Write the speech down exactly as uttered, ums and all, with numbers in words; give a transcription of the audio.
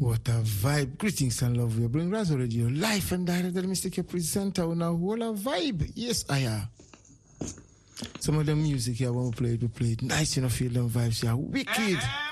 What a vibe. Greetings and love. We bring Razo Radio live and direct. The Mystic presenter on a whole a vibe. Yes, I am. Some of the music here, when we play it, we play it. Nice, you know, feel them vibes here. Wicked.